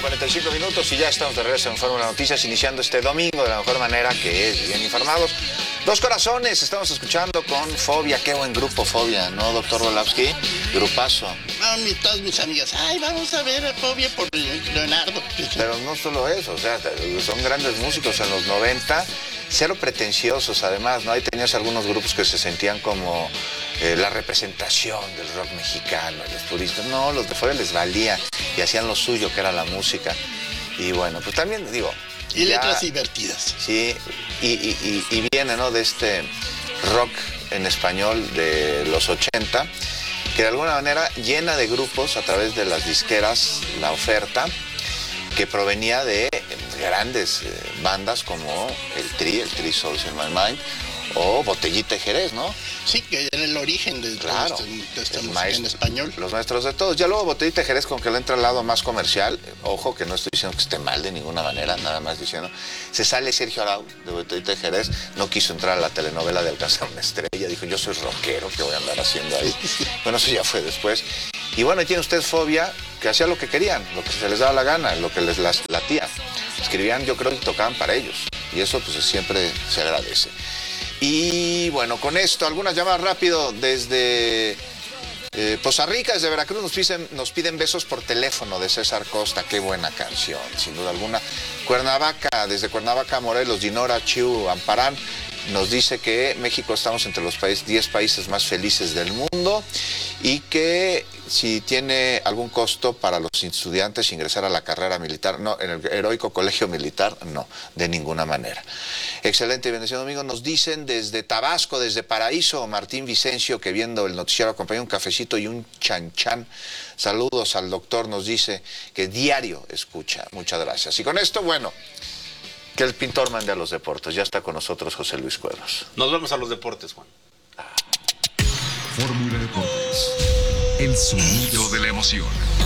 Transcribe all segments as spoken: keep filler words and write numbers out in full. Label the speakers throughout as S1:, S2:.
S1: cuarenta y cinco minutos y ya estamos de regreso en Fórmula Noticias, iniciando este domingo de la mejor manera, que es bien informados. Dos corazones, estamos escuchando con Fobia. Qué buen grupo Fobia, ¿no, doctor Volavsky? Grupazo.
S2: No, mi, todas mis amigas, ay, vamos a ver a Fobia por Leonardo.
S1: Pero no solo eso, o sea, son grandes músicos en los noventa, cero pretenciosos además, ¿no? Ahí tenías algunos grupos que se sentían como eh, la representación del rock mexicano, los puristas. No, los de Fobia les valía y hacían lo suyo, que era la música. Y bueno, pues también digo...
S2: Y
S1: ya,
S2: letras divertidas.
S1: Sí, y, y, y, y viene, ¿no?, de este rock en español de los ochenta, que de alguna manera llena de grupos a través de las disqueras la oferta, que provenía de grandes eh, bandas como el Tri, el Tri Souls in My Mind, o Botellita de Jerez, ¿no?
S2: Sí, que era el origen de,
S1: claro,
S2: de, este, de esta música
S1: maestro,
S2: en español.
S1: Los maestros de todos. Ya luego Botellita de Jerez, con que le entra al lado más comercial, ojo, que no estoy diciendo que esté mal de ninguna manera, nada más diciendo, se sale Sergio Arau de Botellita de Jerez, no quiso entrar a la telenovela de Alcanzar una estrella, dijo, yo soy rockero, ¿qué voy a andar haciendo ahí? Bueno, eso ya fue después. Y bueno, y tiene usted Fobia, que hacía lo que querían, lo que se les daba la gana, lo que les latía. Escribían, yo creo, y tocaban para ellos. Y eso pues siempre se agradece. Y bueno, con esto, algunas llamadas rápido desde eh, Poza Rica, desde Veracruz, nos piden, nos piden besos por teléfono de César Costa. Qué buena canción, sin duda alguna. Cuernavaca, desde Cuernavaca, Morelos, Dinora, Chiu, Amparán, nos dice que México estamos entre los países, diez países más felices del mundo y que si tiene algún costo para los estudiantes ingresar a la carrera militar, no, en el heroico colegio militar, no, de ninguna manera. Excelente y bendecido domingo. Nos dicen desde Tabasco, desde Paraíso, Martín Vicencio, que viendo el noticiero acompaña un cafecito y un chanchan. Saludos al doctor, nos dice que diario escucha. Muchas gracias. Y con esto, bueno, que el pintor mande a los deportes. Ya está con nosotros José Luis Cuevas.
S3: Nos vemos a los deportes, Juan.
S4: Fórmula Deportes. El sonido de la emoción.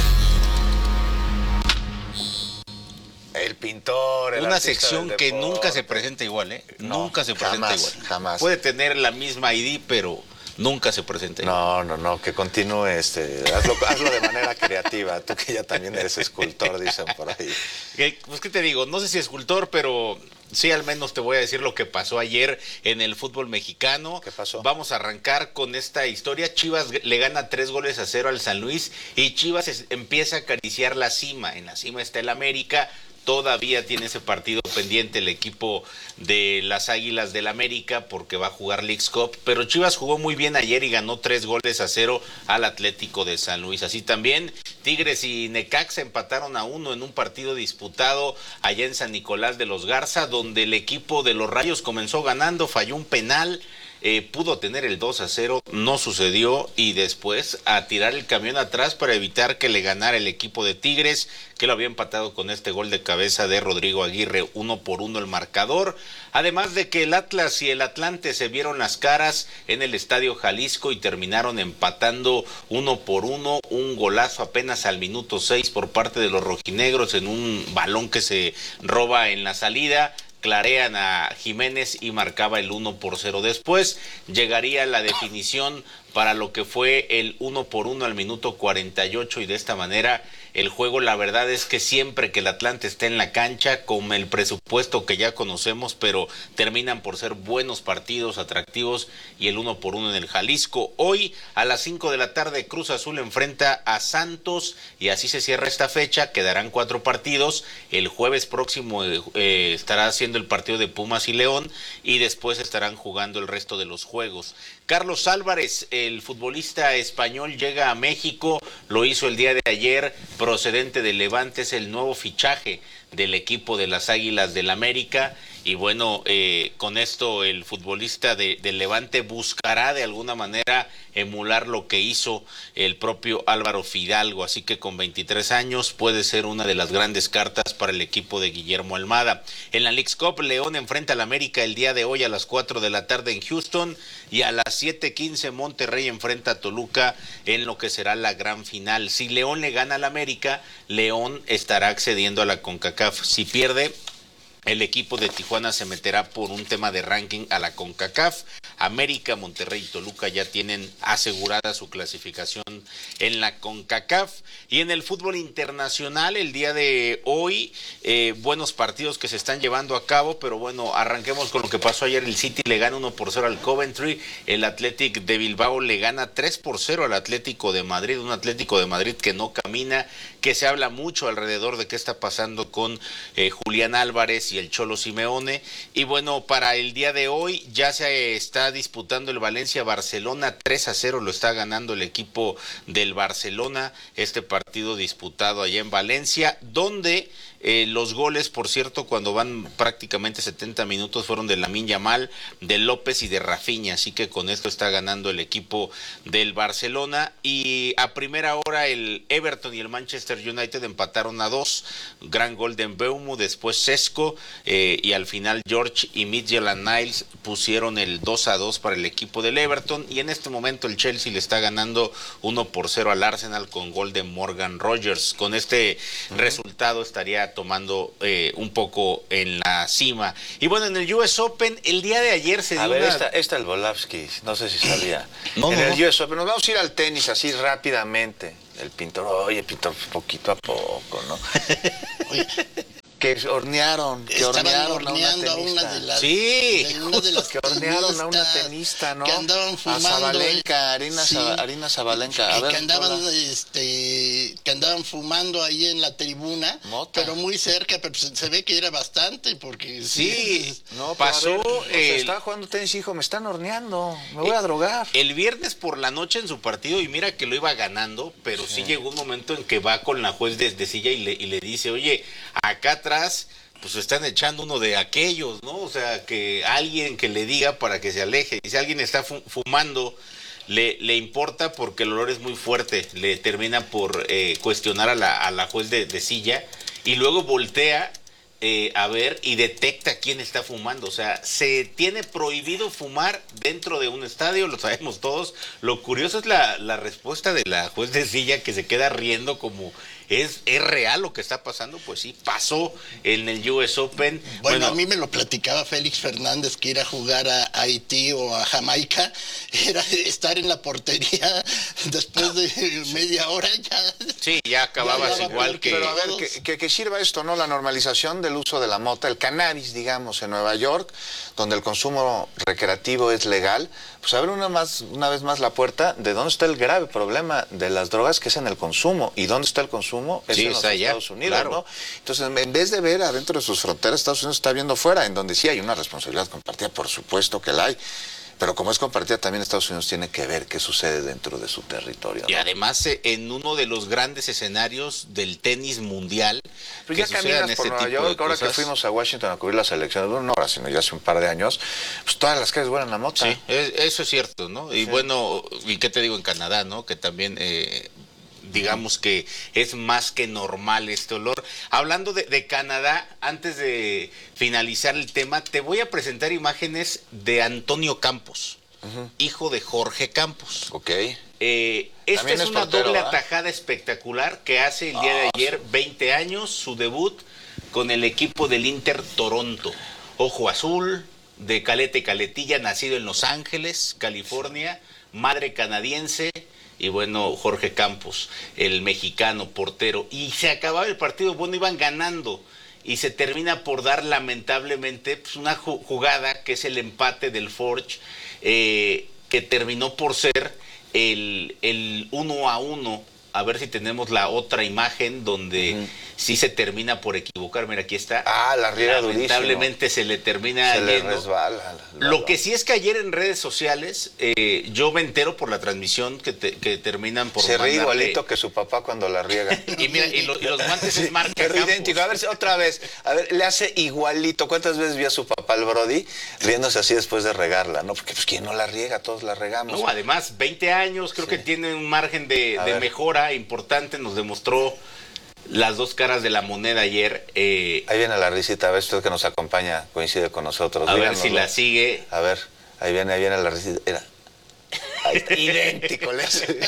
S1: El pintor, el
S3: Una sección que nunca se presenta igual, ¿eh?
S1: No,
S3: nunca se presenta
S1: jamás,
S3: igual.
S1: Jamás.
S3: Puede tener la misma I D, pero nunca se presenta igual.
S1: No, no, no, que continúe, este, hazlo, hazlo de manera creativa. Tú que ya también eres escultor, dicen por ahí.
S3: ¿Qué, pues, ¿qué te digo? No sé si escultor, pero sí, al menos te voy a decir lo que pasó ayer en el fútbol mexicano.
S1: ¿Qué pasó?
S3: Vamos a arrancar con esta historia. Chivas le gana tres goles a cero al San Luis y Chivas es, empieza a acariciar la cima. En la cima está el América. Todavía tiene ese partido pendiente el equipo de las Águilas del América porque va a jugar Leagues Cup, pero Chivas jugó muy bien ayer y ganó tres goles a cero al Atlético de San Luis. Así también Tigres y Necaxa empataron a uno en un partido disputado allá en San Nicolás de los Garza, donde el equipo de los Rayos comenzó ganando, falló un penal. Eh, pudo tener el dos a cero, no sucedió, y después a tirar el camión atrás para evitar que le ganara el equipo de Tigres, que lo había empatado con este gol de cabeza de Rodrigo Aguirre, uno por uno el marcador. Además de que el Atlas y el Atlante se vieron las caras en el Estadio Jalisco y terminaron empatando uno por uno, un golazo apenas al minuto seis por parte de los rojinegros en un balón que se roba en la salida. Clarean a Jiménez y marcaba el uno por cero. Después llegaría la definición para lo que fue el uno por uno al minuto cuarenta y ocho, y de esta manera el juego, la verdad es que siempre que el Atlante esté en la cancha, con el presupuesto que ya conocemos, pero terminan por ser buenos partidos, atractivos, y el uno por uno en el Jalisco. Hoy a las cinco de la tarde Cruz Azul enfrenta a Santos y así se cierra esta fecha. Quedarán cuatro partidos. El jueves próximo eh, estará haciendo el partido de Pumas y León y después estarán jugando el resto de los juegos. Carlos Álvarez, el futbolista español, llega a México, lo hizo el día de ayer, procedente de Levante, es el nuevo fichaje del equipo de las Águilas del América. Y bueno, eh, con esto el futbolista de, de Levante buscará de alguna manera emular lo que hizo el propio Álvaro Fidalgo, así que con veintitrés años puede ser una de las grandes cartas para el equipo de Guillermo Almada. En la Leagues Cup, León enfrenta al América el día de hoy a las cuatro de la tarde en Houston, y a las siete quince Monterrey enfrenta a Toluca en lo que será la gran final. Si León le gana al América, León estará accediendo a la CONCACAF. Si pierde, el equipo de Tijuana se meterá por un tema de ranking a la CONCACAF. América, Monterrey y Toluca ya tienen asegurada su clasificación en la CONCACAF. Y en el fútbol internacional, el día de hoy, eh, buenos partidos que se están llevando a cabo, pero bueno, arranquemos con lo que pasó ayer. El City le gana uno por cero al Coventry, el Athletic de Bilbao le gana tres por cero al Atlético de Madrid, un Atlético de Madrid que no camina, que se habla mucho alrededor de qué está pasando con eh, Julián Álvarez y el Cholo Simeone. Y bueno, para el día de hoy ya se está disputando el Valencia-Barcelona, tres a cero lo está ganando el equipo del Barcelona, este partido disputado allá en Valencia, donde eh, los goles, por cierto, cuando van prácticamente setenta minutos, fueron de Lamine Yamal, de López y de Rafinha, así que con esto está ganando el equipo del Barcelona. Y a primera hora el Everton y el Manchester United empataron a dos, gran gol de Mbeumo, después Sesco, eh, y al final George y Midtjylland-Niles pusieron el dos a dos para el equipo del Everton. Y en este momento el Chelsea le está ganando uno por cero al Arsenal con gol de Morgan Rogers. Con este uh-huh. resultado estaría tomando eh, un poco en la cima. Y bueno, en el U S Open el día de ayer se dio
S1: a ver,
S3: una...
S1: esta, esta el Volavsky, no sé si sabía.
S3: no,
S1: en
S3: no,
S1: el U S Open, nos vamos a ir al tenis así rápidamente. El pintor, oye, pintor, poquito a poco, ¿no? Oye, que hornearon, que hornearon a una tenista.
S2: A una de las,
S3: sí,
S2: de una de las
S1: que hornearon a una tenista, ¿no?
S2: Que andaban fumando.
S1: A Zabalenka, Arina,
S2: sí,
S1: Zab Arina Zabalenka. A
S2: que,
S1: ver,
S2: que andaban, este, que andaban fumando ahí en la tribuna,
S1: Mota.
S2: Pero muy cerca, pero se, se ve que era bastante, porque
S3: sí,
S2: sí
S3: no, pasó.
S1: Ver, o sea,
S3: el...
S1: estaba jugando tenis, hijo, me están horneando, me voy a drogar.
S3: El viernes por la noche en su partido, y mira que lo iba ganando, pero sí, sí llegó un momento en que va con la juez desde silla y le, y le dice, oye, acá atrás pues están echando uno de aquellos, ¿no? O sea, que alguien que le diga para que se aleje. Y si alguien está fumando, le, le importa porque el olor es muy fuerte. Le termina por eh, cuestionar a la, a la juez de, de silla y luego voltea eh, a ver y detecta quién está fumando. O sea, se tiene prohibido fumar dentro de un estadio, lo sabemos todos. Lo curioso es la, la respuesta de la juez de silla, que se queda riendo como... ¿Es, ¿Es real lo que está pasando? Pues sí, pasó en el U S Open.
S2: Bueno,
S3: bueno
S2: a mí me lo platicaba Félix Fernández, que ir a jugar a Haití o a Jamaica era estar en la portería después de media hora ya.
S3: Sí, ya acababas ya, ya igual que...
S1: Pero a ver, que, que, que sirva esto, ¿no? La normalización del uso de la mota, el cannabis, digamos, en Nueva York, donde el consumo recreativo es legal. Pues abre una, más, una vez más la puerta de dónde está el grave problema de las drogas, que es en el consumo. ¿Y dónde está el consumo? Es
S3: sí,
S1: en los
S3: está allá,
S1: Estados Unidos,
S3: claro.
S1: ¿no? Entonces, en vez de ver adentro de sus fronteras, Estados Unidos está viendo fuera, en donde sí hay una responsabilidad compartida, por supuesto que la hay. Pero como es compartida, también Estados Unidos tiene que ver qué sucede dentro de su territorio, ¿no?
S3: Y además, en uno de los grandes escenarios del tenis mundial,
S1: pero ya caminas por Nueva York, ahora que fuimos a Washington a cubrir las elecciones, bueno, no ahora, sino ya hace un par de años, pues todas las calles huelen a mota.
S3: Sí, es, eso es cierto, ¿no? Y
S1: sí.
S3: bueno, ¿y qué te digo en Canadá, no? Que también... Eh, digamos que es más que normal este olor. Hablando de, de Canadá, antes de finalizar el tema, te voy a presentar imágenes de Antonio Campos, uh-huh. hijo de Jorge Campos.
S1: Ok.
S3: Eh, esta es, es una portero, doble ¿verdad? atajada espectacular que hace el día oh, de ayer, sí. veinte años, su debut con el equipo del Inter Toronto. Ojo azul, de Calete Caletilla, nacido en Los Ángeles, California, madre canadiense. Y bueno, Jorge Campos, el mexicano portero. Y se acababa el partido, bueno, iban ganando. Y se termina por dar, lamentablemente, pues una jugada que es el empate del Forge, eh, que terminó por ser el, el uno a uno. A ver si tenemos la otra imagen donde uh-huh. sí se termina por equivocar. Mira, aquí está.
S1: Ah, la riega durísimo.
S3: Lamentablemente se le termina
S1: Se le
S3: yendo.
S1: resbala.
S3: Lo que sí es que ayer en redes sociales, eh, yo me entero por la transmisión que, te, que terminan por
S1: Se ríe igualito que su papá cuando la riega.
S3: Y mira, y, lo, y los guantes es marca
S1: Pero
S3: Campos.
S1: idéntico. A ver, otra vez. A ver, le hace igualito. ¿Cuántas veces vio a su papá, el Brody, riéndose así después de regarla? No, porque pues quién no la riega, todos la regamos.
S3: No, además, veinte años, creo sí. que tiene un margen de, de mejora importante. Nos demostró las dos caras de la moneda ayer. Eh,
S1: ahí viene la risita, a ver, usted que nos acompaña, coincide con nosotros.
S3: A
S1: Díganos,
S3: ver si la sigue.
S1: A ver, ahí viene, ahí viene la risita. Era. Ahí está, idéntico, le hace,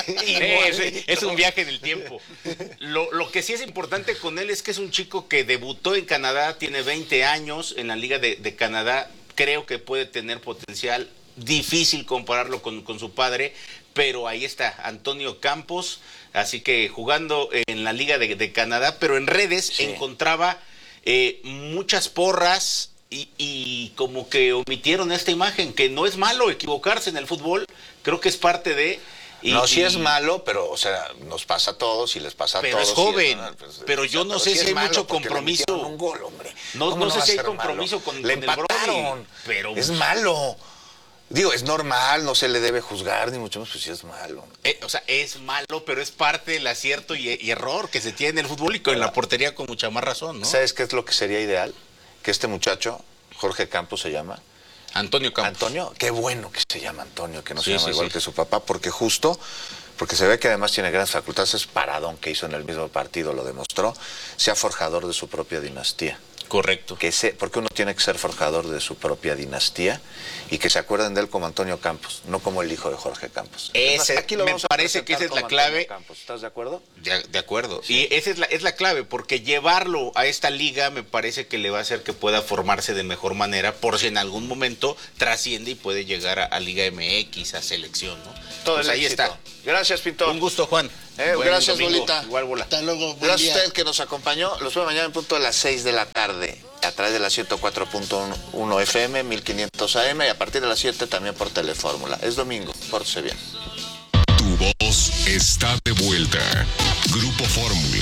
S3: es, es un viaje en el tiempo. Lo, lo que sí es importante con él es que es un chico que debutó en Canadá, tiene veinte años en la Liga de, de Canadá, creo que puede tener potencial. difícil compararlo con, con su padre, pero ahí está Antonio Campos, así que jugando en la Liga de, de Canadá, pero en redes sí. encontraba eh, muchas porras y, y como que omitieron esta imagen, que no es malo equivocarse en el fútbol, creo que es parte de...
S1: Y, no, sí y, es malo, pero, o sea, nos pasa a todos y les pasa a
S3: pero
S1: todos.
S3: Pero es joven,
S1: es, pues,
S3: pero yo no sé si hay mucho compromiso.
S1: Un gol, hombre.
S3: No, no, no sé si hay compromiso con,
S1: le
S3: con
S1: empataron,
S3: el Brody, pero
S1: es malo. Digo, es normal, no se le debe juzgar, ni mucho menos, pues sí es malo.
S3: Eh, o sea, es malo, pero es parte del acierto y, y error que se tiene en el fútbol y con la portería con mucha más razón, ¿no?
S1: ¿Sabes qué es lo que sería ideal? Que este muchacho, Jorge Campos se llama.
S3: Antonio Campos.
S1: Antonio, qué bueno que se llama Antonio, que no
S3: sí,
S1: se llama
S3: sí,
S1: igual
S3: sí.
S1: que su papá, porque justo, porque se ve que además tiene grandes facultades, es paradón que hizo en el mismo partido, lo demostró, sea forjador de su propia dinastía.
S3: Correcto.
S1: Que se, porque uno tiene que ser forjador de su propia dinastía y que se acuerden de él como Antonio Campos, no como el hijo de Jorge Campos.
S3: Ese, más, aquí lo me parece que esa es la clave.
S1: Campos. ¿Estás de acuerdo?
S3: De, de acuerdo. Sí. Y esa es la, es la clave, porque llevarlo a esta liga me parece que le va a hacer que pueda formarse de mejor manera, por si en algún momento trasciende y puede llegar a, a Liga M X, a selección, ¿no?
S1: Todo
S3: pues ahí
S1: éxito.
S3: Está.
S1: Gracias, Pintor.
S3: Un gusto, Juan.
S1: Eh, gracias,
S3: domingo.
S1: Bolita.
S3: Igual, Bola.
S2: Hasta luego.
S1: Gracias a usted que nos acompañó. Los veo mañana en punto de las seis de la tarde a través de la ciento cuatro punto uno F M, mil quinientos A M y a partir de las siete también por Telefórmula. Es domingo. Pórtese bien.
S4: Tu voz está de vuelta. Grupo Fórmula.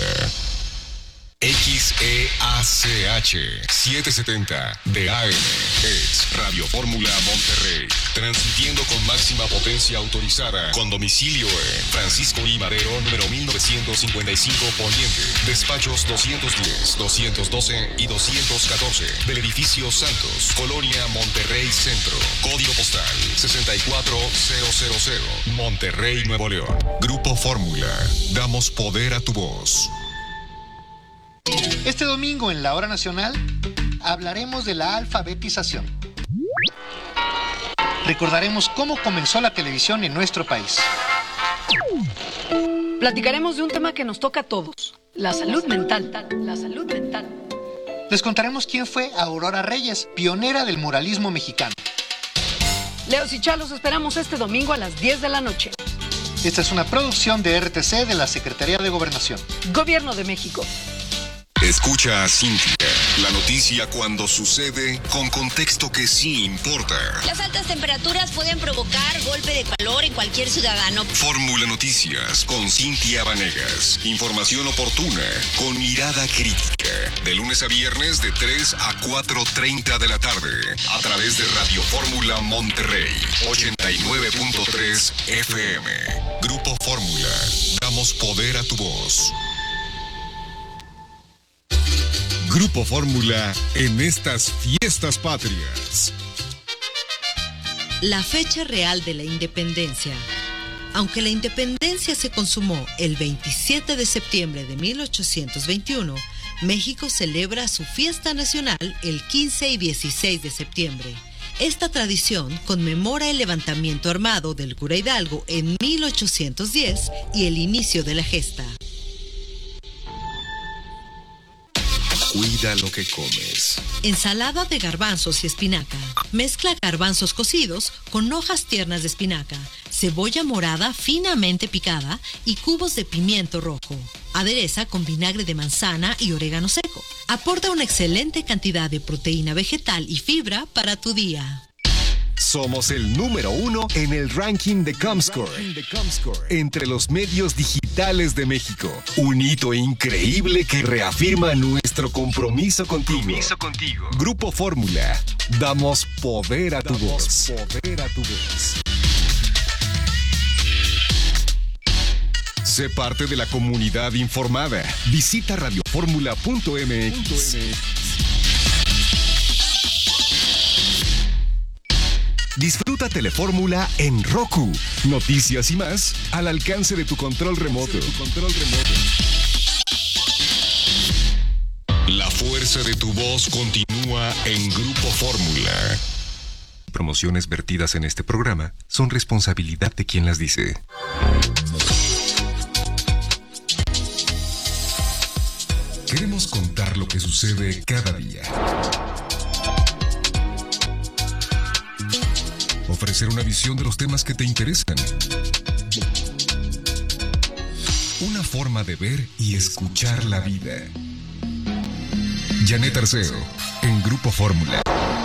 S4: X E A C H setecientos setenta de A M es Radio Fórmula Monterrey, transmitiendo con máxima potencia autorizada, con domicilio en Francisco I. Madero, número mil novecientos cincuenta y cinco Poniente, despachos doscientos diez, doscientos doce y doscientos catorce, del edificio Santos, Colonia Monterrey Centro, código postal sesenta y cuatro mil, Monterrey, Nuevo León. Grupo Fórmula, damos poder a tu voz.
S5: Este domingo en la Hora Nacional hablaremos de la alfabetización. Recordaremos cómo comenzó la televisión en nuestro país.
S6: Platicaremos de un tema que nos toca a todos, la salud mental. La salud mental.
S5: Les contaremos quién fue Aurora Reyes, pionera del muralismo mexicano.
S6: Leos y Chalos esperamos este domingo a las diez de la noche.
S5: Esta es una producción de R T C de la Secretaría de Gobernación.
S6: Gobierno de México.
S4: Escucha a Cintia, la noticia cuando sucede con contexto que sí importa.
S7: Las altas temperaturas pueden provocar golpe de calor en cualquier ciudadano.
S4: Fórmula Noticias con Cintia Vanegas. Información oportuna con mirada crítica. De lunes a viernes de tres a cuatro treinta de la tarde. A través de Radio Fórmula Monterrey ochenta y nueve punto tres F M. Grupo Fórmula. Damos poder a tu voz. Grupo Fórmula en estas fiestas patrias.
S8: La fecha real de la independencia. Aunque la independencia se consumó el veintisiete de septiembre de mil ochocientos veintiuno, México celebra su fiesta nacional el quince y dieciséis de septiembre. Esta tradición conmemora el levantamiento armado del cura Hidalgo en mil ochocientos diez y el inicio de la gesta.
S4: Cuida lo que comes.
S8: Ensalada de garbanzos y espinaca. Mezcla garbanzos cocidos con hojas tiernas de espinaca, cebolla morada finamente picada y cubos de pimiento rojo. Adereza con vinagre de manzana y orégano seco. Aporta una excelente cantidad de proteína vegetal y fibra para tu día.
S9: Somos el número uno en el ranking de Comscore, entre los medios digitales de México. Un hito increíble que reafirma nuestro compromiso contigo. Compromiso contigo. Grupo Fórmula. Damos poder a tu voz. Poder a tu voz. Sé parte de la comunidad informada. Visita radioformula punto m x. Disfruta Telefórmula en Roku. Noticias y más al alcance de tu control remoto. Tu control remoto.
S4: La fuerza de tu voz continúa en Grupo Fórmula.
S9: Promociones vertidas en este programa son responsabilidad de quien las dice. Queremos contar lo que sucede cada día. ofrecer una visión de los temas que te interesan. Una forma de ver y escuchar la vida. Janet Arceo, en Grupo Fórmula.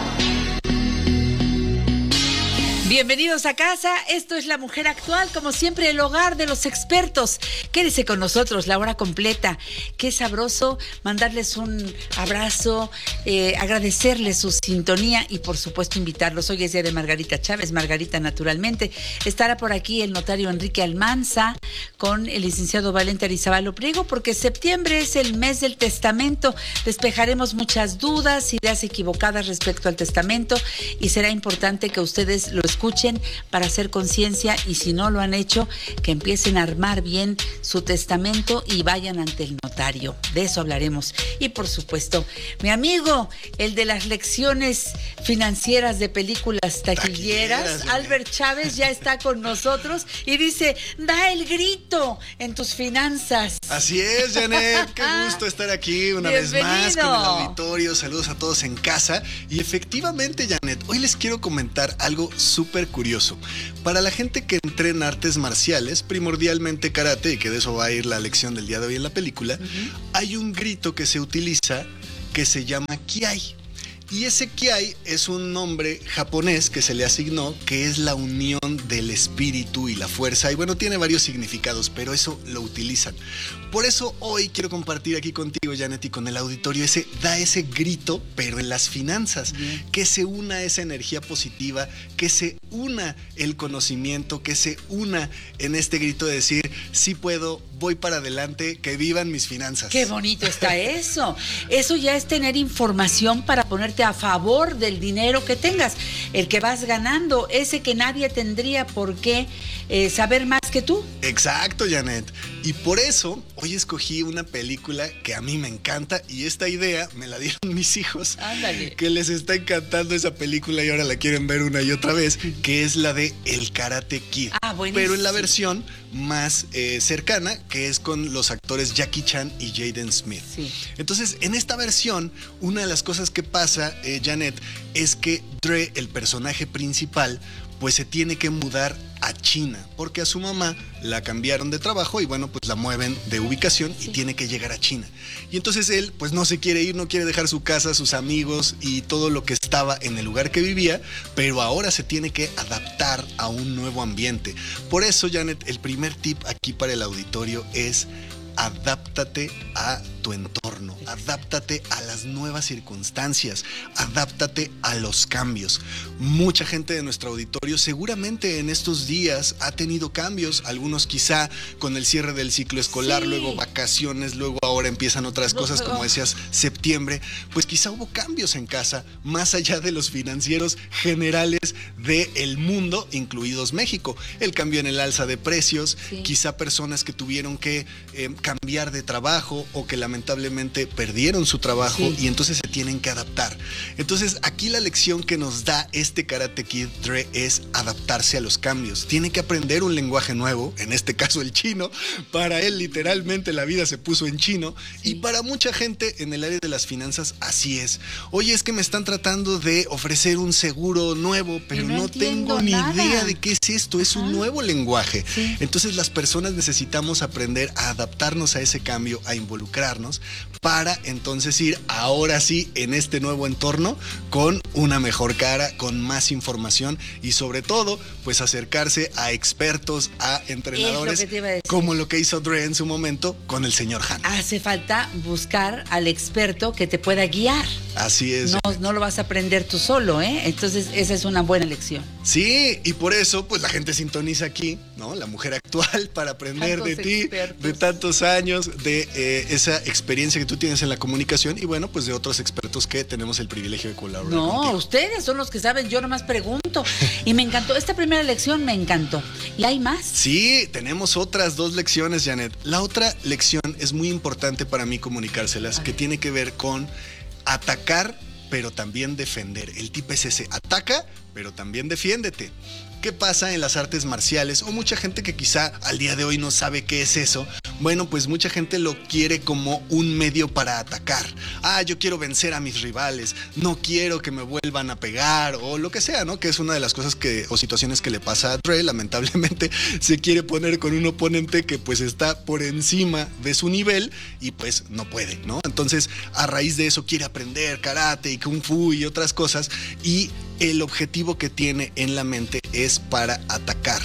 S10: Bienvenidos a casa, esto es La Mujer Actual, como siempre el hogar de los expertos. Quédese con nosotros la hora completa. Qué sabroso mandarles un abrazo, eh, agradecerles su sintonía y por supuesto invitarlos. Hoy es día de Margarita Chávez, Margarita naturalmente. Estará por aquí el notario Enrique Almanza con el licenciado Valente Arizabalo Priego, porque septiembre es el mes del testamento. Despejaremos muchas dudas, ideas equivocadas respecto al testamento y será importante que ustedes lo escuchen para hacer conciencia y si no lo han hecho, que empiecen a armar bien su testamento y vayan ante el notario. De eso hablaremos. Y por supuesto, mi amigo, el de las lecciones financieras de películas taquilleras, taquilleras Albert Chávez, ya está con nosotros y dice, da el grito en tus finanzas.
S11: Así es, Janet, qué gusto estar aquí una Bienvenido. vez más con el auditorio. Saludos a todos en casa. Y efectivamente, Janet, hoy les quiero comentar algo súper curioso. Para la gente que entrena artes marciales, primordialmente karate, y que de eso va a ir la lección del día de hoy en la película, uh-huh. hay un grito que se utiliza que se llama Kiai. Y ese Kiai es un nombre japonés que se le asignó, que es la unión del espíritu y la fuerza. Y bueno, tiene varios significados, pero eso lo utilizan. Por eso hoy quiero compartir aquí contigo, Janet, y con el auditorio, ese, da ese grito, pero en las finanzas. Bien. Que se una esa energía positiva, que se una el conocimiento, que se una en este grito de decir, sí puedo, voy para adelante, que vivan mis finanzas.
S10: Qué bonito está eso. Eso ya es tener información para ponerte a favor del dinero que tengas, el que vas ganando, ese que nadie tendría por qué eh, saber más que tú.
S11: Exacto, Janet. Y por eso hoy escogí una película que a mí me encanta y esta idea me la dieron mis hijos.
S10: Ándale.
S11: Que les está encantando esa película y ahora la quieren ver una y otra vez, que es la de El Karate Kid.
S10: Ah, buenísimo.
S11: Pero en la versión más eh, cercana, que es con los actores Jackie Chan y Jaden Smith.
S10: Sí.
S11: Entonces, en esta versión, una de las cosas que pasa, eh, Janet, es que Dre, el personaje principal, pues se tiene que mudar a China, porque a su mamá la cambiaron de trabajo y bueno, pues la mueven de ubicación y sí. tiene que llegar a China. Y entonces él, pues no se quiere ir, no quiere dejar su casa, sus amigos y todo lo que estaba en el lugar que vivía, pero ahora se tiene que adaptar a un nuevo ambiente. Por eso, Janet, el primer tip aquí para el auditorio es: adáptate a tu entorno, adáptate a las nuevas circunstancias, adáptate a los cambios. Mucha gente de nuestro auditorio seguramente en estos días ha tenido cambios, algunos quizá con el cierre del ciclo escolar, sí. luego vacaciones, luego ahora empiezan otras cosas, como decías, septiembre, pues quizá hubo cambios en casa, más allá de los financieros generales del mundo, incluidos México. El cambio en el alza de precios, sí. quizá personas que tuvieron que eh, cambiar de trabajo o que lamentablemente perdieron su trabajo sí. y entonces se tienen que adaptar. Entonces aquí la lección que nos da este Karate Kid Dre es adaptarse a los cambios. Tiene que aprender un lenguaje nuevo, en este caso el chino. Para él literalmente la vida se puso en chino sí. y para mucha gente en el área de las finanzas así es. Oye, es que me están tratando de ofrecer un seguro nuevo, pero no, no tengo ni nada. idea de qué es esto. Es Ajá. un nuevo lenguaje. Sí. Entonces las personas necesitamos aprender a adaptarnos a ese cambio, a involucrarnos para entonces ir ahora sí en este nuevo entorno con una mejor cara, con más información y sobre todo pues acercarse a expertos, a entrenadores,
S10: lo
S11: como lo que hizo Dre en su momento con el señor Han.
S10: Hace falta buscar al experto que te pueda guiar.
S11: Así es.
S10: No, no lo vas a aprender tú solo, ¿eh? Entonces esa es una buena lección.
S11: Sí, y por eso pues la gente sintoniza aquí, ¿no? La Mujer Actual, para aprender tantos de ti, expertos. de tantos años, de eh, esa experiencia que tú tienes en la comunicación y bueno, pues de otros expertos que tenemos el privilegio de colaborar
S10: No,
S11: contigo.
S10: Ustedes son los que saben, yo nomás pregunto. Y me encantó, esta primera lección me encantó. ¿Y hay más?
S11: Sí, tenemos otras dos lecciones, Janet. La otra lección es muy importante para mí comunicárselas, que tiene que ver con atacar, pero también defender. El tip es ese, ataca, pero también defiéndete. ¿Qué pasa en las artes marciales? O mucha gente que quizá al día de hoy no sabe qué es eso. Bueno, pues mucha gente lo quiere como un medio para atacar. Ah, yo quiero vencer a mis rivales, no quiero que me vuelvan a pegar o lo que sea, ¿no? Que es una de las cosas que o situaciones que le pasa a Dre. Lamentablemente se quiere poner con un oponente que pues está por encima de su nivel y pues no puede, ¿no? Entonces, a raíz de eso quiere aprender karate y kung fu y otras cosas, y el objetivo que tiene en la mente es para atacar.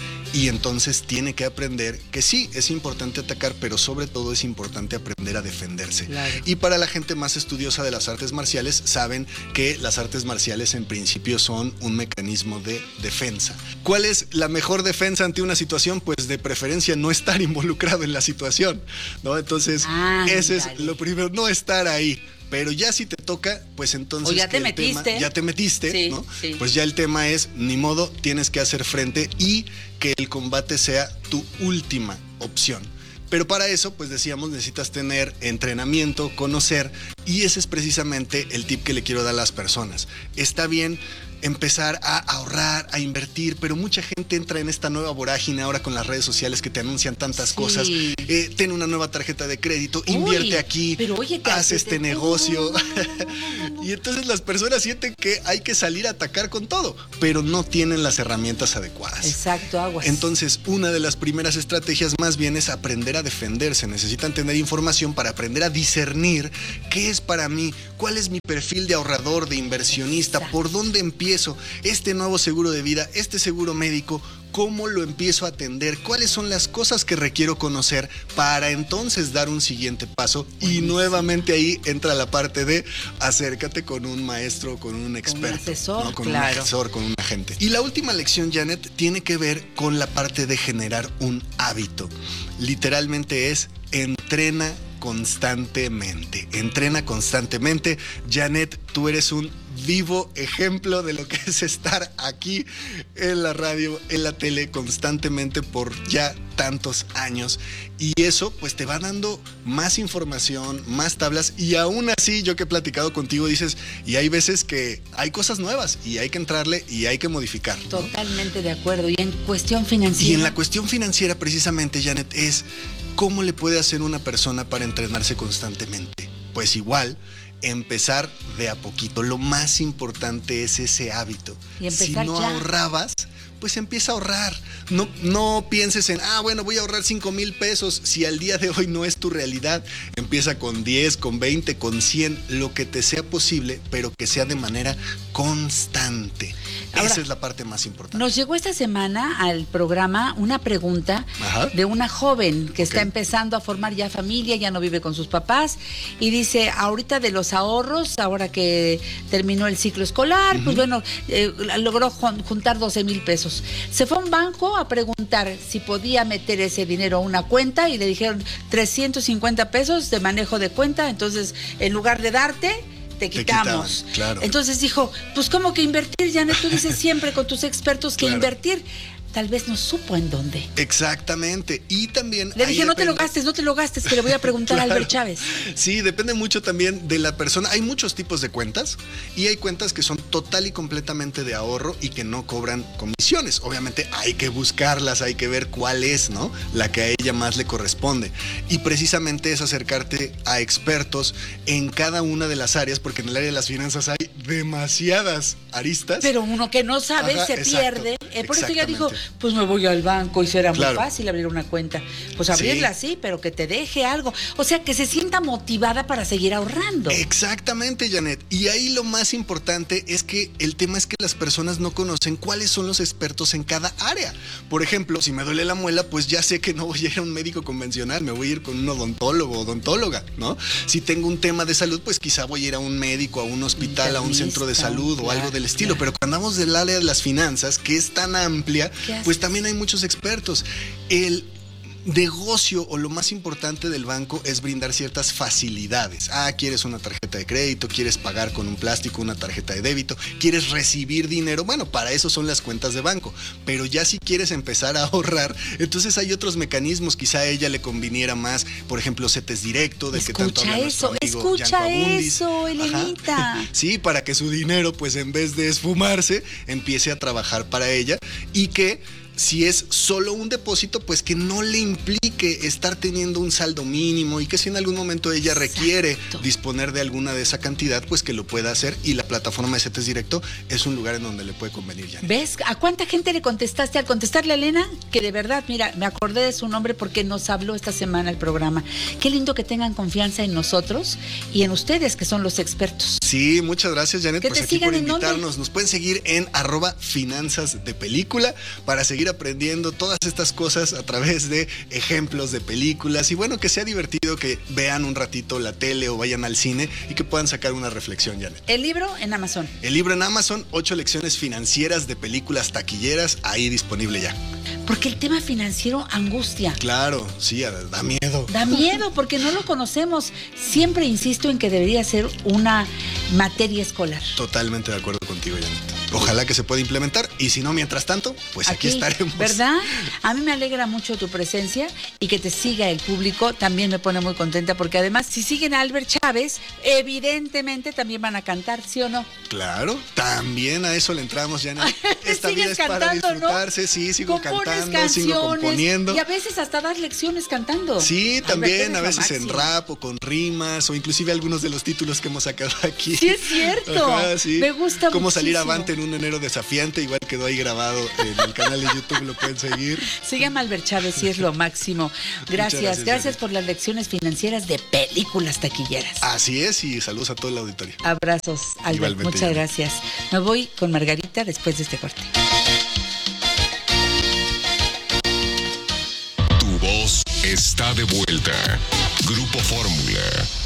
S11: Y entonces tiene que aprender que sí, es importante atacar, pero sobre todo es importante aprender a defenderse.
S10: Claro.
S11: Y para la gente más estudiosa de las artes marciales, saben que las artes marciales en principio son un mecanismo de defensa. ¿Cuál es la mejor defensa ante una situación? Pues de preferencia no estar involucrado en la situación, ¿no? Entonces,
S10: Ah,
S11: ese es
S10: dale.
S11: lo primero, no estar ahí. Pero ya si te toca, pues entonces...
S10: O ya te
S11: que el
S10: metiste.
S11: tema- ya te metiste,
S10: Sí,
S11: ¿no?
S10: sí.
S11: Pues ya el tema es, ni modo, tienes que hacer frente y que el combate sea tu última opción. Pero para eso, pues decíamos, necesitas tener entrenamiento, conocer, y ese es precisamente el tip que le quiero dar a las personas. Está bien empezar a ahorrar, a invertir, pero mucha gente entra en esta nueva vorágine ahora con las redes sociales que te anuncian tantas
S10: Sí.
S11: cosas. Eh, ten una nueva tarjeta de crédito,
S10: Uy,
S11: invierte aquí,
S10: pero oye, que
S11: haz
S10: te-
S11: este
S10: te-
S11: negocio.
S10: no, no, no, no, no.
S11: Y entonces las personas sienten que hay que salir a atacar con todo, pero no tienen las herramientas adecuadas.
S10: Exacto, aguas.
S11: Entonces, una de las primeras estrategias más bien es aprender a defenderse. Necesitan tener información para aprender a discernir qué es para mí, cuál es mi perfil de ahorrador, de inversionista,
S10: Exacto.
S11: por dónde empiezo, este nuevo seguro de vida, este seguro médico, cómo lo empiezo a atender, cuáles son las cosas que requiero conocer para entonces dar un siguiente paso. Y nuevamente ahí entra la parte de acércate con un maestro, con un experto,
S10: asesor,
S11: ¿no? Con
S10: claro.
S11: un asesor, con un agente. Y la última lección, Janet, tiene que ver con la parte de generar un hábito. Literalmente es entrena constantemente. Entrena constantemente. Janet, tú eres un vivo ejemplo de lo que es estar aquí en la radio, en la tele, constantemente por ya tantos años. Y eso pues te va dando más información, más tablas, y aún así yo que he platicado contigo dices, y hay veces que hay cosas nuevas y hay que entrarle y hay que modificar, ¿no?
S10: Totalmente de acuerdo. Y en cuestión financiera.
S11: Y en la cuestión financiera precisamente, Janet, es ¿cómo le puede hacer una persona para entrenarse constantemente? Pues igual, empezar de a poquito. Lo más importante es ese hábito.
S10: Y
S11: si
S10: empezar
S11: no
S10: ya.
S11: ahorrabas, pues empieza a ahorrar. No, no pienses en, ah, bueno, voy a ahorrar cinco mil pesos. Si al día de hoy no es tu realidad, empieza con diez, con veinte, con cien, lo que te sea posible, pero que sea de manera constante.
S10: Ahora,
S11: esa es la parte más importante.
S10: Nos llegó esta semana al programa una pregunta
S11: Ajá.
S10: de una joven que está
S11: Ok.
S10: empezando a formar ya familia, ya no vive con sus papás, y dice, ahorita de los ahorros, ahora que terminó el ciclo escolar, pues bueno, eh, logró jun- juntar doce mil pesos. Se fue a un banco a preguntar si podía meter ese dinero a una cuenta y le dijeron trescientos cincuenta pesos de manejo de cuenta, entonces en lugar de darte, te
S11: Te
S10: quitamos.
S11: quitaban, claro.
S10: Entonces dijo, pues ¿cómo que invertir? Janet, tú dices siempre con tus expertos que
S11: Claro.
S10: invertir. Tal vez no supo en dónde.
S11: Exactamente. Y también...
S10: Le
S11: ahí
S10: dije, no te lo
S11: depende-
S10: gastes, no te lo gastes, que le voy a preguntar
S11: Claro.
S10: a Albert Chávez.
S11: Sí, depende mucho también de la persona. Hay muchos tipos de cuentas y hay cuentas que son total y completamente de ahorro y que no cobran comisiones. Obviamente hay que buscarlas, hay que ver cuál es, ¿no? La que a ella más le corresponde. Y precisamente es acercarte a expertos en cada una de las áreas, porque en el área de las finanzas hay demasiadas aristas.
S10: Pero uno que no sabe
S11: Ajá,
S10: se
S11: exacto,
S10: pierde. Eh, por eso ella dijo,
S11: exactamente.
S10: pues me voy al banco y será
S11: Claro.
S10: muy fácil abrir una cuenta. Pues abrirla sí. pero que te deje algo. O sea, que se sienta motivada para seguir ahorrando.
S11: Exactamente, Janet. Y ahí lo más importante es que el tema es que las personas no conocen cuáles son los expertos en cada área. Por ejemplo, si me duele la muela, pues ya sé que no voy a ir a un médico convencional, me voy a ir con un odontólogo o odontóloga, ¿no? Si tengo un tema de salud, pues quizá voy a ir a un médico, a un hospital, a un centro de
S10: Internista,
S11: salud o
S10: claro,
S11: algo del estilo.
S10: claro.
S11: Pero cuando hablamos del área de las finanzas, que es tan amplia,
S10: ¿Qué haces?
S11: pues también hay muchos expertos. El negocio o lo más importante del banco es brindar ciertas facilidades. Ah, quieres una tarjeta de crédito, quieres pagar con un plástico, una tarjeta de débito, quieres recibir dinero. Bueno, para eso son las cuentas de banco. Pero ya si quieres empezar a ahorrar, entonces hay otros mecanismos. Quizá a ella le conviniera más, por ejemplo, CETES Directo, del
S10: escucha
S11: que tanto habla nuestro
S10: eso,
S11: amigo
S10: escucha
S11: Yanko Abundis.
S10: eso, Elenita.
S11: Ajá. Sí, para que su dinero, pues en vez de esfumarse, empiece a trabajar para ella, y que si es solo un depósito, pues que no le implique estar teniendo un saldo mínimo, y que si en algún momento ella requiere
S10: Exacto.
S11: disponer de alguna de esa cantidad, pues que lo pueda hacer, y la plataforma de CETES Directo es un lugar en donde le puede convenir ya.
S10: ¿Ves? ¿A cuánta gente le contestaste al contestarle a Elena? Que de verdad, mira, me acordé de su nombre porque nos habló esta semana el programa. Qué lindo que tengan confianza en nosotros y en ustedes, que son los expertos.
S11: Sí, muchas gracias, Janet,
S10: ¿Que
S11: pues
S10: te
S11: aquí
S10: sigan
S11: por
S10: en dónde?
S11: invitarnos. Nos pueden seguir en arroba finanzas de película para seguir aprendiendo todas estas cosas a través de ejemplos de películas, y bueno, que sea divertido, que vean un ratito la tele o vayan al cine y que puedan sacar una reflexión, Janet.
S10: El libro en Amazon.
S11: El libro en Amazon, ocho lecciones financieras de películas taquilleras, ahí disponible ya.
S10: Porque el tema financiero angustia.
S11: Claro, sí, da miedo.
S10: Da miedo porque no lo conocemos. Siempre insisto en que debería ser una materia escolar.
S11: Totalmente de acuerdo contigo, Janet. Ojalá que se pueda implementar, y si no, mientras tanto, pues aquí, aquí estaremos.
S10: ¿Verdad? A mí me alegra mucho tu presencia, y que te siga el público también me pone muy contenta, porque además si siguen a Albert Chávez, evidentemente también van a cantar, ¿sí o no?
S11: Claro, también a eso le entramos, Janet. Esta vida es
S10: cantando,
S11: para disfrutarse,
S10: ¿no?
S11: sí, sigo
S10: Compones
S11: cantando,
S10: canciones,
S11: sigo componiendo.
S10: Y a veces hasta das lecciones cantando.
S11: Sí, también, a
S10: Albert,
S11: veces en rap o con rimas, o inclusive algunos de los títulos que hemos sacado aquí.
S10: Sí, es cierto.
S11: Ajá, sí.
S10: Me gusta
S11: Cómo
S10: muchísimo.
S11: salir avante en un enero desafiante, igual quedó ahí grabado en el canal de YouTube, lo pueden seguir.
S10: Se llama Albert Chávez y es lo máximo. Gracias,
S11: gracias,
S10: gracias por las lecciones financieras de películas taquilleras.
S11: Así es, y saludos a todo el auditorio.
S10: Abrazos, Albert.
S11: Igualmente,
S10: Muchas
S11: ya.
S10: gracias. Me voy con Margarita después de este corte.
S4: Tu voz está de vuelta. Grupo Fórmula.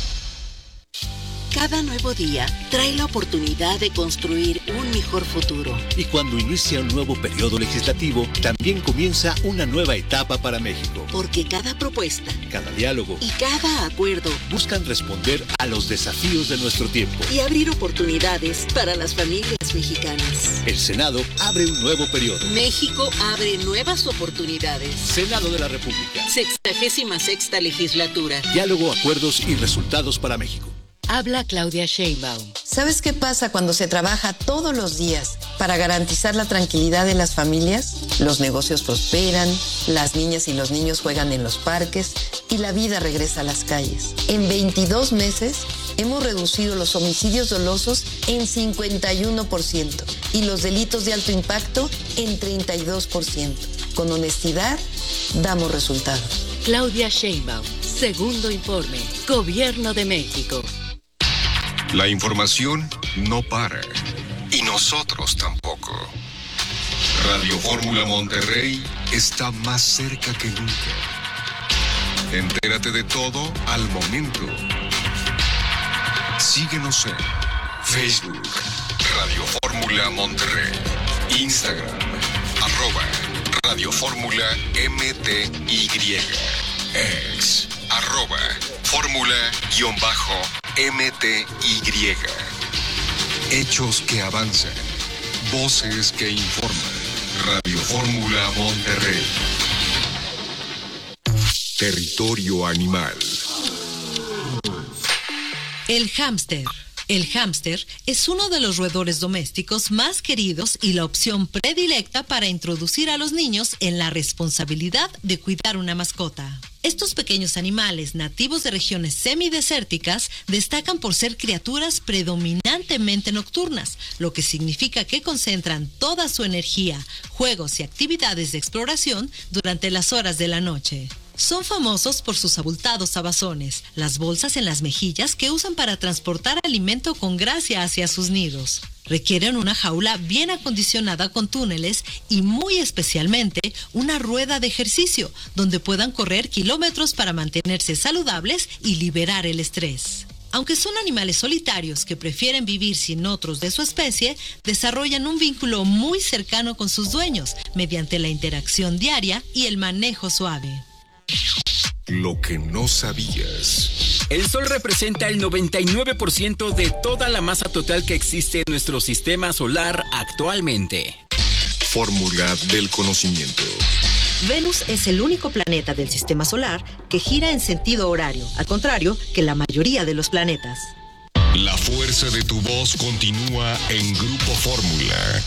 S12: Cada nuevo día trae la oportunidad de construir un mejor futuro.
S13: Y cuando inicia un nuevo periodo legislativo, también comienza una nueva etapa para México.
S12: Porque cada propuesta,
S13: cada diálogo
S12: y cada acuerdo
S13: buscan responder a los desafíos de nuestro tiempo
S12: y abrir oportunidades para las familias mexicanas.
S13: El Senado abre un nuevo periodo.
S12: México abre nuevas oportunidades.
S13: Senado de la República.
S12: Sexagésima sexta legislatura.
S13: Diálogo, acuerdos y resultados para México.
S14: Habla Claudia Sheinbaum.
S15: ¿Sabes qué pasa cuando se trabaja todos los días para garantizar la tranquilidad de las familias? Los negocios prosperan, las niñas y los niños juegan en los parques y la vida regresa a las calles. En veintidós meses hemos reducido los homicidios dolosos en cincuenta y uno por ciento y los delitos de alto impacto en treinta y dos por ciento. Con honestidad, damos resultados.
S14: Claudia Sheinbaum, segundo informe, Gobierno de México.
S4: La información no para, y nosotros tampoco. Radio Fórmula Monterrey está más cerca que nunca. Entérate de todo al momento. Síguenos en Facebook, Radio Fórmula Monterrey, Instagram, arroba Radio Fórmula M T Y, ex, arroba Fórmula-M T Y. Hechos que avanzan, voces que informan. Radio Fórmula Monterrey. Territorio animal.
S8: El hámster. El hámster es uno de los roedores domésticos más queridos y la opción predilecta para introducir a los niños en la responsabilidad de cuidar una mascota. Estos pequeños animales nativos de regiones semidesérticas destacan por ser criaturas predominantemente nocturnas, lo que significa que concentran toda su energía, juegos y actividades de exploración durante las horas de la noche. Son famosos por sus abultados abazones, las bolsas en las mejillas que usan para transportar alimento con gracia hacia sus nidos. Requieren una jaula bien acondicionada con túneles y muy especialmente una rueda de ejercicio donde puedan correr kilómetros para mantenerse saludables y liberar el estrés. Aunque son animales solitarios que prefieren vivir sin otros de su especie, desarrollan un vínculo muy cercano con sus dueños mediante la interacción diaria y el manejo suave.
S4: Lo que no sabías.
S16: El Sol representa el noventa y nueve por ciento de toda la masa total que existe en nuestro sistema solar actualmente.
S4: Fórmula del conocimiento.
S8: Venus es el único planeta del sistema solar que gira en sentido horario, al contrario que la mayoría de los planetas.
S4: La fuerza de tu voz continúa en Grupo Fórmula.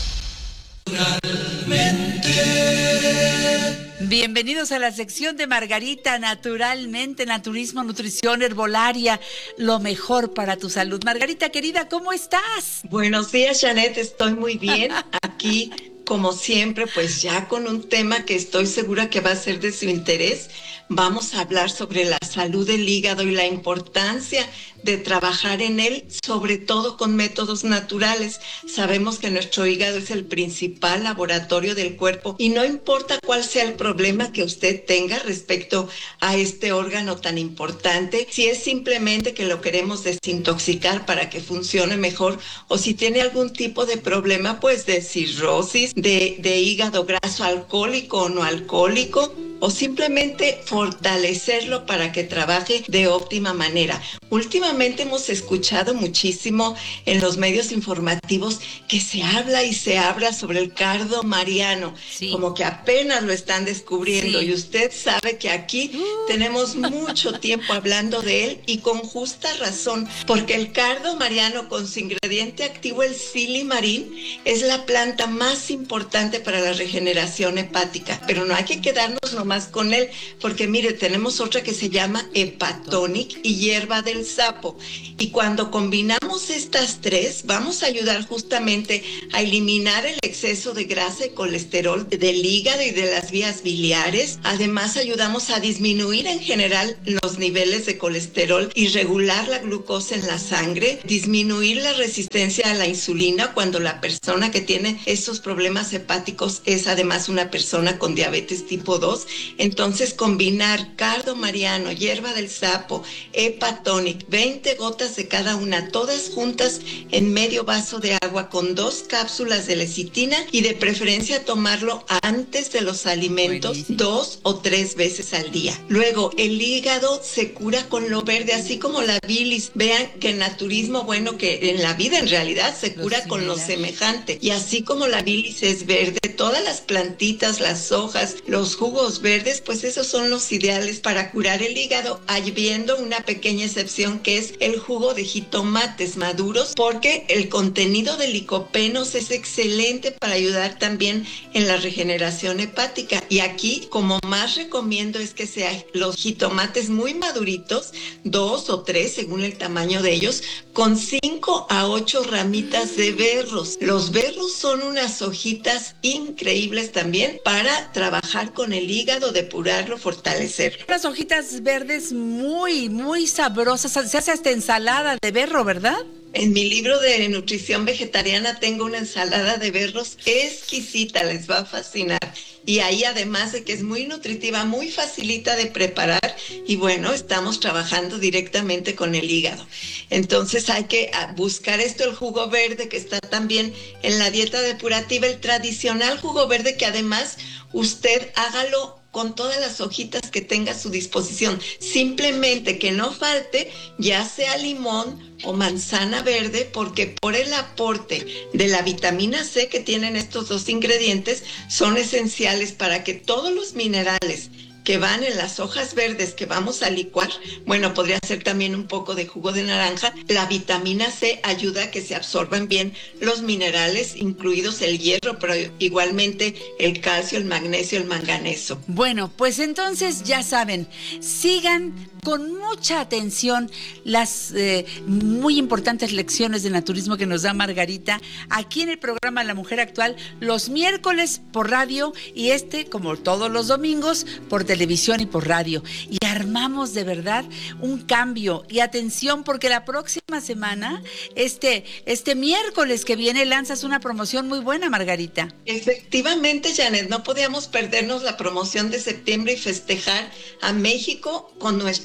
S10: Bienvenidos a la sección de Margarita, naturalmente, naturismo, nutrición, herbolaria, lo mejor para tu salud. Margarita, querida, ¿cómo estás?
S17: Buenos días, Janet, estoy muy bien. Aquí, como siempre, pues ya con un tema que estoy segura que va a ser de su interés. Vamos a hablar sobre la salud del hígado y la importancia de trabajar en él, sobre todo con métodos naturales. Sabemos que nuestro hígado es el principal laboratorio del cuerpo y no importa cuál sea el problema que usted tenga respecto a este órgano tan importante, si es simplemente que lo queremos desintoxicar para que funcione mejor o si tiene algún tipo de problema, pues de cirrosis, de, de hígado graso alcohólico o no alcohólico, o simplemente fortalecerlo para que trabaje de óptima manera. Últimamente hemos escuchado muchísimo en los medios informativos que se habla y se habla sobre el cardo mariano, sí. Como que apenas lo están descubriendo, sí. Y usted sabe que aquí uh. tenemos mucho tiempo hablando de él y con justa razón, porque el cardo mariano con su ingrediente activo, el silimarín, es la planta más importante para la regeneración hepática, pero no hay que quedarnos nomás con él, porque mire, tenemos otra que se llama Hepatonic y hierba del sapo, y cuando combinamos estas tres vamos a ayudar justamente a eliminar el exceso de grasa y colesterol del hígado y de las vías biliares. Además ayudamos a disminuir en general los niveles de colesterol y regular la glucosa en la sangre, disminuir la resistencia a la insulina cuando la persona que tiene estos problemas hepáticos es además una persona con diabetes tipo dos. Entonces combinar cardo mariano, hierba del sapo, Hepatonic, veinte gotas de cada una, todas juntas en medio vaso de agua con dos cápsulas de lecitina y de preferencia tomarlo antes de los alimentos. Buenísimo. Dos o tres veces al día. Luego el hígado se cura con lo verde, así como la bilis. Vean que el naturismo, bueno, que en la vida en realidad se cura lo con lo semejante, y así como la bilis es verde, todas las plantitas, las hojas, los jugos verdes, pues esos son los ideales para curar el hígado, habiendo una pequeña excepción que es el jugo de jitomates maduros, porque el contenido de licopenos es excelente para ayudar también en la regeneración hepática. Y aquí, como más recomiendo es que sean los jitomates muy maduritos, dos o tres según el tamaño de ellos, con cinco a ocho ramitas de berros. Los berros son unas hojitas increíbles también para trabajar con el hígado, depurarlo, fortalecerlo.
S10: Las hojitas verdes muy, muy sabrosas. Se hace hasta ensalada de berro, ¿verdad?
S17: En mi libro de nutrición vegetariana tengo una ensalada de berros exquisita, les va a fascinar. Y ahí, además de que es muy nutritiva, muy facilita de preparar, y bueno, estamos trabajando directamente con el hígado. Entonces hay que buscar esto, el jugo verde, que está también en la dieta depurativa, el tradicional jugo verde, que además usted hágalo con todas las hojitas que tenga a su disposición. Simplemente que no falte ya sea limón o manzana verde, porque por el aporte de la vitamina C que tienen estos dos ingredientes son esenciales para que todos los minerales que van en las hojas verdes que vamos a licuar, bueno, podría ser también un poco de jugo de naranja. La vitamina C ayuda a que se absorban bien los minerales, incluidos el hierro, pero igualmente el calcio, el magnesio, el manganeso.
S10: Bueno, pues entonces ya saben, sigan con mucha atención las eh, muy importantes lecciones de naturismo que nos da Margarita aquí en el programa La Mujer Actual, los miércoles por radio y este, como todos los domingos, por televisión y por radio. Y armamos de verdad un cambio. Y atención, porque la próxima semana, este, este miércoles que viene, lanzas una promoción muy buena, Margarita.
S17: Efectivamente, Janet, no podíamos perdernos la promoción de septiembre y festejar a México con nuestro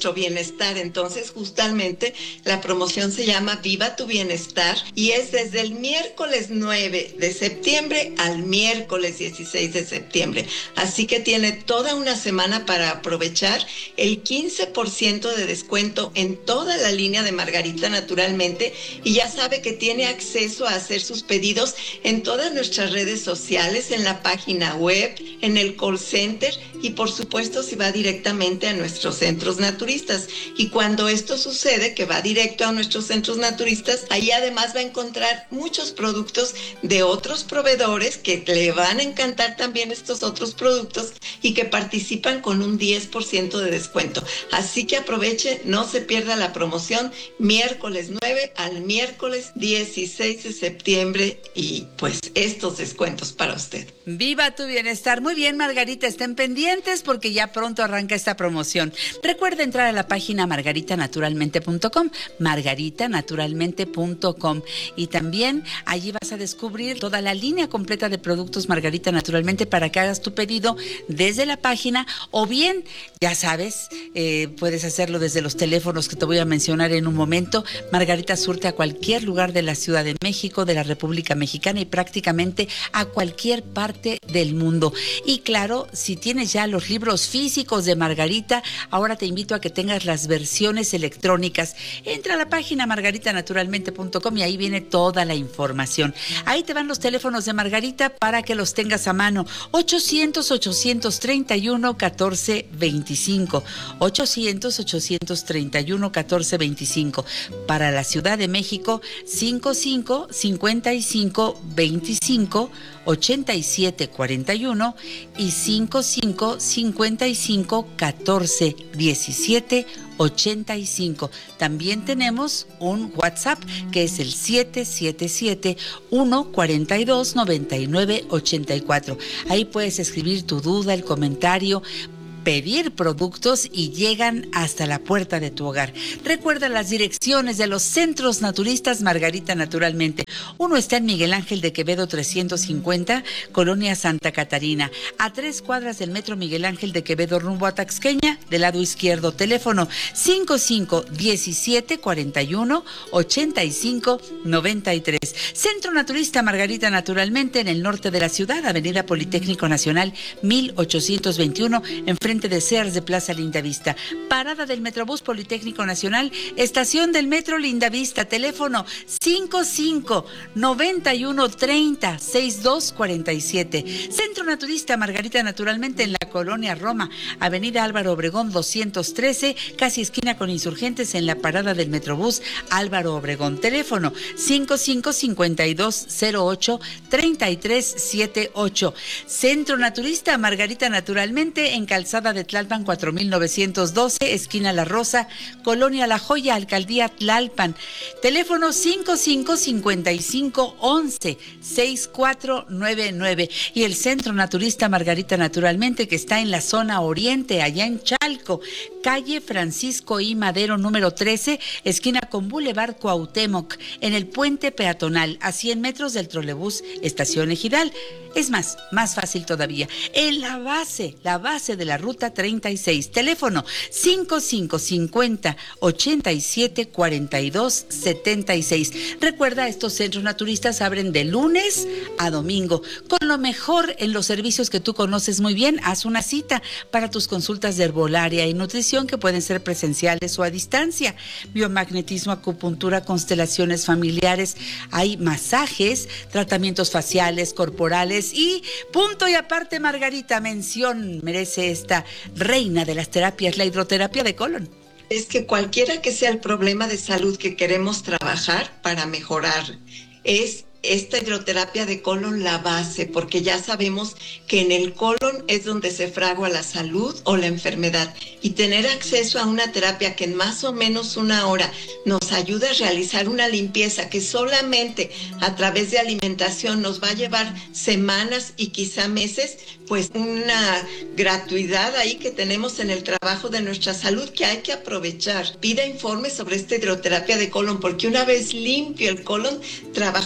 S17: nuestro bienestar. Entonces, justamente, la promoción se llama Viva tu Bienestar y es desde el miércoles nueve de septiembre al miércoles dieciséis de septiembre. Así que tiene toda una semana para aprovechar el quince por ciento de descuento en toda la línea de Margarita Naturalmente, y ya sabe que tiene acceso a hacer sus pedidos en todas nuestras redes sociales, en la página web, en el call center y por supuesto si va directamente a nuestros centros naturistas. Y cuando esto sucede, que va directo a nuestros centros naturistas, ahí además va a encontrar muchos productos de otros proveedores que le van a encantar también estos otros productos y que participan con un diez por ciento de descuento. Así que aproveche, no se pierda la promoción, miércoles nueve al miércoles dieciséis de septiembre, y pues estos descuentos para usted.
S10: Viva tu bienestar. Muy bien, Margarita, estén pendientes porque ya pronto arranca esta promoción. Recuerda entrar a la página margarita naturalmente punto com, margarita naturalmente punto com, y también allí vas a descubrir toda la línea completa de productos Margarita Naturalmente para que hagas tu pedido desde la página, o bien, ya sabes, eh, puedes hacerlo desde los teléfonos que te voy a mencionar en un momento. Margarita surte a cualquier lugar de la Ciudad de México, de la República Mexicana y prácticamente a cualquier parte del mundo. Y claro, si tienes ya los libros físicos de Margarita, ahora te invito a que tengas las versiones electrónicas. Entra a la página margarita naturalmente punto com y ahí viene toda la información. Ahí te van los teléfonos de Margarita para que los tengas a mano. ochocientos, ochocientos treinta y uno, catorce veinticinco. ochocientos, ochocientos treinta y uno, catorce veinticinco. Para la Ciudad de México, cincuenta y cinco, cincuenta y cinco, veinticinco, ochenta y siete cuarenta y uno y cincuenta y cinco, cincuenta y cinco, catorce diecisiete ochenta y cinco. También tenemos un WhatsApp que es el siete siete siete, uno cuatro dos, nueve nueve ocho cuatro. Ahí puedes escribir tu duda, el comentario, pedir productos y llegan hasta la puerta de tu hogar. Recuerda las direcciones de los centros naturistas Margarita Naturalmente. Uno está en Miguel Ángel de Quevedo trescientos cincuenta, Colonia Santa Catarina, a tres cuadras del metro Miguel Ángel de Quevedo rumbo a Taxqueña, del lado izquierdo. Teléfono cincuenta y cinco, diecisiete cuarenta y uno, ochenta y cinco noventa y tres. Centro Naturista Margarita Naturalmente en el norte de la ciudad, Avenida Politécnico Nacional mil ochocientos veintiuno, en frente de Sears de Plaza Lindavista. Parada del Metrobús Politécnico Nacional, estación del Metro Lindavista. Teléfono cincuenta y cinco, noventa y uno, treinta, sesenta y dos cuarenta y siete. Centro Naturista Margarita Naturalmente en la Colonia Roma, Avenida Álvaro Obregón doscientos trece, casi esquina con Insurgentes, en la parada del Metrobús Álvaro Obregón. Teléfono cincuenta y cinco, cincuenta y dos, cero ocho, treinta y tres setenta y ocho. Centro Naturista Margarita Naturalmente en Calzada de Tlalpan cuatro mil novecientos doce, esquina La Rosa, Colonia La Joya, Alcaldía Tlalpan. Teléfono cincuenta y cinco, cincuenta y cinco, once, sesenta y cuatro noventa y nueve. Y el Centro Naturista Margarita Naturalmente, que está en la zona oriente, allá en Chalco, calle Francisco I. Madero número trece, esquina con Boulevard Cuauhtémoc, en el puente peatonal, a cien metros del trolebús Estación Ejidal. Es más, más fácil todavía, en la base, la base de la ruta treinta y seis. Teléfono cincuenta y cinco, cincuenta, ochenta y siete cuarenta y dos setenta y seis. Recuerda, estos centros naturistas abren de lunes a domingo. Con lo mejor en los servicios que tú conoces muy bien, haz una cita para tus consultas de herbolaria y nutrición, que pueden ser presenciales o a distancia. Biomagnetismo, acupuntura, constelaciones familiares, hay masajes, tratamientos faciales, corporales y punto y aparte, Margarita, mención merece esta reina de las terapias, la hidroterapia de colon.
S17: Es que cualquiera que sea el problema de salud que queremos trabajar para mejorar, es esta hidroterapia de colon la base, porque ya sabemos que en el colon es donde se fragua la salud o la enfermedad, y tener acceso a una terapia que en más o menos una hora nos ayuda a realizar una limpieza que solamente a través de alimentación nos va a llevar semanas y quizá meses, pues una gratuidad ahí que tenemos en el trabajo de nuestra salud que hay que aprovechar. Pida informes sobre esta hidroterapia de colon, porque una vez limpio el colon, trabajamos con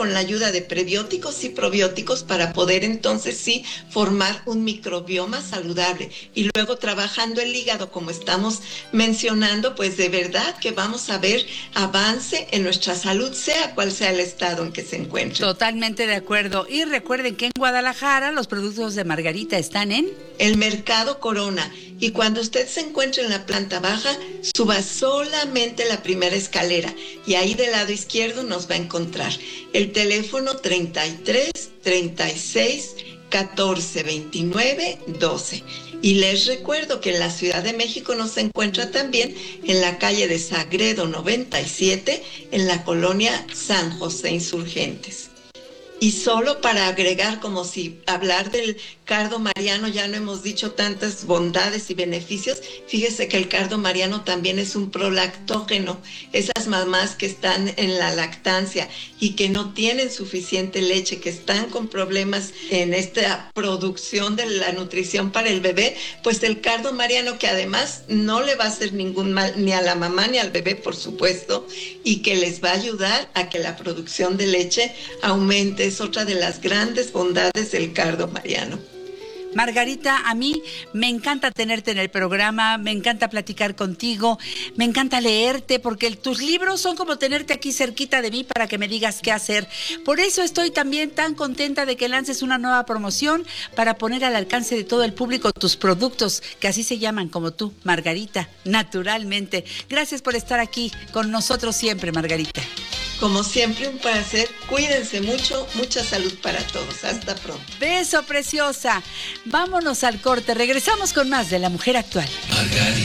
S17: con la ayuda de prebióticos y probióticos para poder entonces sí formar un microbioma saludable. Y luego trabajando el hígado, como estamos mencionando, pues de verdad que vamos a ver avance en nuestra salud, sea cual sea el estado en que se encuentre.
S10: Totalmente de acuerdo. Y recuerden que en Guadalajara los productos de Margarita están en
S17: el Mercado Corona. Y cuando usted se encuentre en la planta baja, suba solamente la primera escalera y ahí del lado izquierdo nos va a encontrar. El teléfono treinta y tres, treinta y seis, catorce, veintinueve, doce. Y les recuerdo que en la Ciudad de México nos encuentra también en la calle de Sagredo noventa y siete, en la colonia San José Insurgentes. Y solo para agregar, como si hablar del cardo mariano ya no hemos dicho tantas bondades y beneficios, fíjese que el cardo mariano también es un prolactógeno. Esas mamás que están en la lactancia y que no tienen suficiente leche, que están con problemas en esta producción de la nutrición para el bebé, pues el cardo mariano, que además no le va a hacer ningún mal ni a la mamá ni al bebé, por supuesto, y que les va a ayudar a que la producción de leche aumente. Es otra de las grandes bondades del cardo mariano.
S10: Margarita, a mí me encanta tenerte en el programa, me encanta platicar contigo, me encanta leerte, porque el, tus libros son como tenerte aquí cerquita de mí para que me digas qué hacer. Por eso estoy también tan contenta de que lances una nueva promoción para poner al alcance de todo el público tus productos, que así se llaman como tú, Margarita, naturalmente. Gracias por estar aquí con nosotros siempre, Margarita.
S17: Como siempre, un placer. Cuídense mucho, mucha salud para todos. Hasta pronto.
S10: Beso, preciosa. Vámonos al corte. Regresamos con más de La Mujer Actual. Margarita.